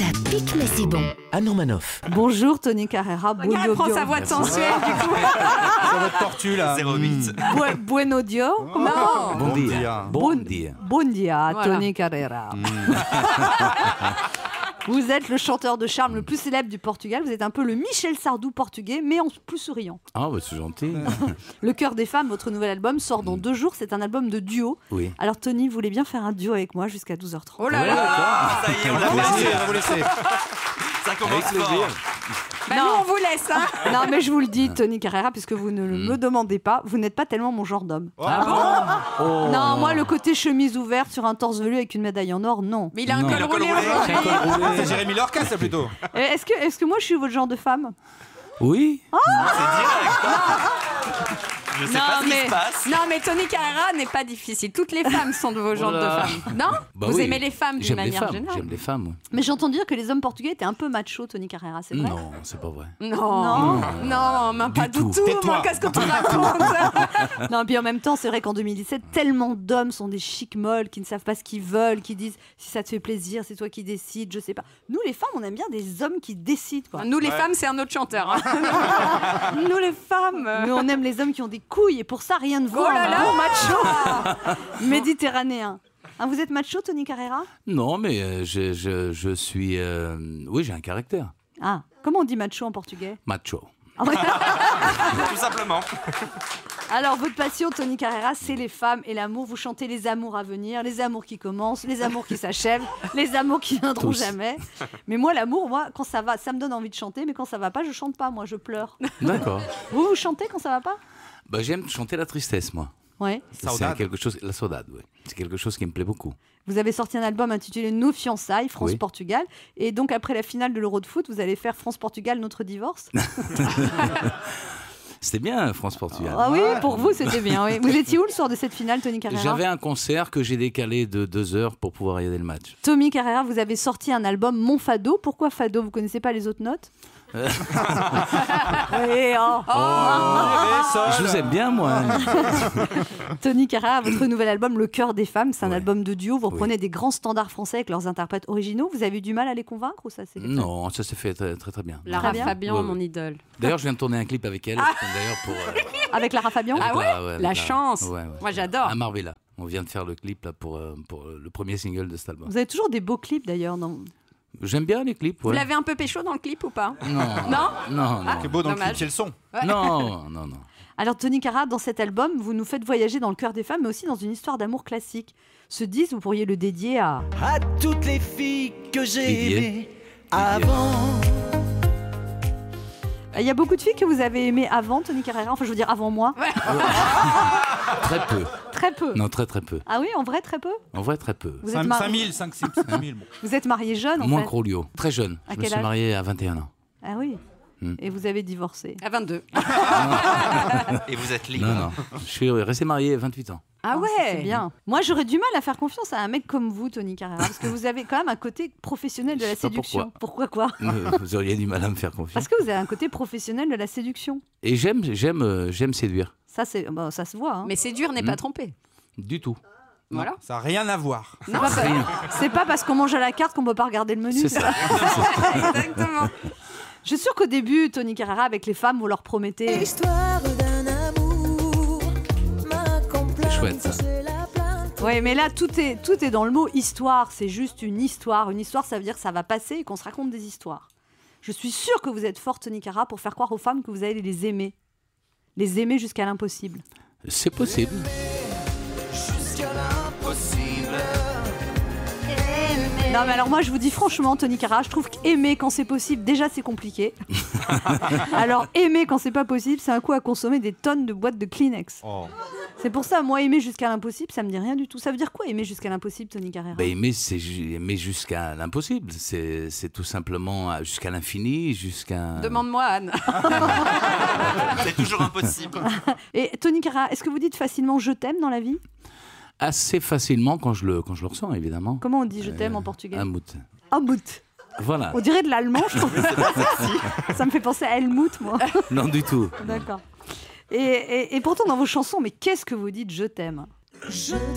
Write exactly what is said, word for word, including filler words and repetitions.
Ça pique mais c'est bon. Anne Romanoff. Bonjour Tony Carreira. Regarde, elle prend sa voix de sensuelle du coup. Sur votre tortue là. zéro huit. Bu- Buenos dias. Comment Non. Bon, Bon dia. dia. Bon dia. Bon dia, Voilà. Tony Carreira. Vous êtes le chanteur de charme le plus célèbre du Portugal. Vous êtes un peu le Michel Sardou portugais, mais en plus souriant. Ah, bah, c'est gentil. Le cœur des femmes, votre nouvel album, sort dans deux jours. C'est un album de duo. Oui. Alors Tony, vous voulez bien faire un duo avec moi jusqu'à douze heures trente? Oh là là. Ah, ça y est, on On l'a va vous laisser, laissé. on va vous laisser. Ça commence fort. Bah, nous on vous laisse hein. Non, mais je vous le dis, Tony Carreira, puisque vous ne le me demandez pas, vous n'êtes pas tellement mon genre d'homme. Ah Oh. Non, moi, le côté chemise ouverte sur un torse velu avec une médaille en or, non. Mais il a un Non. col Le col roulé roulé. aujourd'hui. C'est Jérémy Lorca ça plutôt. Euh, Est-ce que, est-ce que moi, je suis votre genre de femme? Oui. C'est direct. Je sais pas ce qui mais, se passe. non mais Tony Carreira n'est pas difficile. Toutes les femmes sont de vos genres de Voilà. femmes. Non Bah Vous oui. aimez les femmes d'une J'aime les manière femmes. générale. J'aime les femmes. oui. Mais j'entends dire que les hommes portugais étaient un peu machos, Tony Carreira, c'est vrai? Non, c'est pas vrai. Non, non, même pas Du du tout. tout. Tais-toi. Moi, qu'est-ce que tu racontes? Non, puis en même temps, c'est vrai qu'en deux mille dix-sept, tellement d'hommes sont des chics molles qui ne savent pas ce qu'ils veulent, qui disent si ça te fait plaisir, c'est toi qui décides, je sais pas. Nous, les femmes, on aime bien des hommes qui décident, quoi. Nous les Ouais. femmes, c'est un autre chanteur. hein. Nous les femmes. Mais on aime les hommes qui ont des couilles, et pour ça, rien ne vaut Oh là un là. bon macho méditerranéen. Hein, vous êtes macho, Tony Carreira? Non, mais euh, je, je, je suis. euh, Oui, j'ai un caractère. Ah, comment on dit macho en portugais? Macho. Tout simplement. Alors, votre passion, Tony Carreira, c'est les femmes et l'amour. Vous chantez les amours à venir, les amours qui commencent, les amours qui s'achèvent, les amours qui viendront Tous. jamais. Mais moi, l'amour, moi, quand ça va, ça me donne envie de chanter, mais quand ça va pas, je chante pas, moi, je pleure. D'accord. Vous, vous chantez quand ça va pas? Bah, j'aime chanter la tristesse, moi. Ouais. C'est Saudade. quelque chose. La saudade, oui. C'est quelque chose qui me plaît beaucoup. Vous avez sorti un album intitulé Nos fiançailles, Oui. France-Portugal. Et donc, après la finale de l'Euro de foot, vous allez faire France-Portugal, notre divorce. C'était bien, France-Portugal. Ah oui, pour vous, c'était bien. Oui. Vous étiez où le soir de cette finale, Tony Carreira? J'avais un concert que j'ai décalé de deux heures pour pouvoir regarder le match. Tony Carreira, vous avez sorti un album Mon Fado. Pourquoi Fado? Vous connaissez pas les autres notes? Oui, oh. Je vous aime bien, moi. Tony Carreira, votre nouvel album Le Cœur des Femmes, c'est un Ouais. album de duo. Vous Oui. reprenez des grands standards français avec leurs interprètes originaux. Vous avez eu du mal à les convaincre ou ça c'est Non, ça s'est fait très très, très bien. Lara bien. Fabian, Ouais, mon ouais. idole. D'ailleurs, je viens de tourner un clip avec elle. D'ailleurs, pour. euh, Avec Lara Fabian? avec Ah ouais, Lara, ouais, la avec chance. Ouais, ouais. Moi, j'adore. À Marbella. On vient de faire le clip là, pour, euh, pour euh, le premier single de cet album. Vous avez toujours des beaux clips d'ailleurs. Non, J'aime bien les clips. Vous Ouais. l'avez un peu pécho dans le clip ou pas? Non. Non Non, non. C'est beau dans le Dommage. clip, c'est le son. Non, non, non. Alors Tony Carreira, dans cet album, vous nous faites voyager dans le cœur des femmes, mais aussi dans une histoire d'amour classique. Ce disque, vous pourriez le dédier à... À toutes les filles que j'ai Didier. aimées avant. Il y a beaucoup de filles que vous avez aimées avant Tony Carreira, enfin je veux dire avant moi. Très peu. Très peu. Non, très très peu. Ah oui, en vrai très peu. En vrai, très peu. Vous êtes, marié... cinq mille, cinq, six, cinq mille. Bon. vous êtes marié jeune en Moins fait. que Rolio. Très jeune. À Je me quel suis âge marié à vingt et un ans. Ah oui. Hmm. Et vous avez divorcé. À vingt-deux. Et vous êtes libre. Non, non. Je suis resté marié à vingt-huit ans. Ah ouais. C'est bien. Moi, j'aurais du mal à faire confiance à un mec comme vous, Tony Carreira, parce que vous avez quand même un côté professionnel de la Je sais pas séduction. Pourquoi quoi? Euh, Vous auriez du mal à me faire confiance. Parce que vous avez un côté professionnel de la séduction. Et j'aime, j'aime, euh, j'aime séduire. Ça, c'est, bah, ça se voit. Hein. Mais c'est dur, n'est Hmm. pas trompé. Du tout. Voilà. Ça n'a rien à voir. C'est pas, c'est pas parce qu'on mange à la carte qu'on peut pas regarder le menu. C'est ça. Exactement. Je suis sûre qu'au début, Tony Carreira, avec les femmes, vous leur promettez. L'histoire d'un amour C'est chouette, ça. Oui, mais là, tout est, tout est dans le mot histoire. C'est juste une histoire. Une histoire, ça veut dire que ça va passer et qu'on se raconte des histoires. Je suis sûre que vous êtes fort, Tony Carreira, pour faire croire aux femmes que vous allez les aimer. Les aimer jusqu'à l'impossible. C'est possible. Non, mais alors moi, je vous dis franchement, Tony Carreira, je trouve qu'aimer quand c'est possible, déjà, c'est compliqué. Alors, aimer quand c'est pas possible, c'est un coup à consommer des tonnes de boîtes de Kleenex. Oh. C'est pour ça, moi, aimer jusqu'à l'impossible, ça me dit rien du tout. Ça veut dire quoi, aimer jusqu'à l'impossible, Tony Carreira? Ben, aimer, c'est ju- aimer jusqu'à l'impossible. C'est, c'est tout simplement euh, jusqu'à l'infini, jusqu'à. Demande-moi, Anne. C'est toujours impossible. Et Tony Carreira, est-ce que vous dites facilement je t'aime dans la vie? Assez facilement quand je le, quand je le ressens, évidemment. Comment on dit je t'aime en portugais? Helmut. Helmut. Voilà. On dirait de l'allemand, je trouve. Ça me fait penser à Helmut, moi. Non, du tout. D'accord. Et, et, et pourtant, dans vos chansons, mais qu'est-ce que vous dites je t'aime?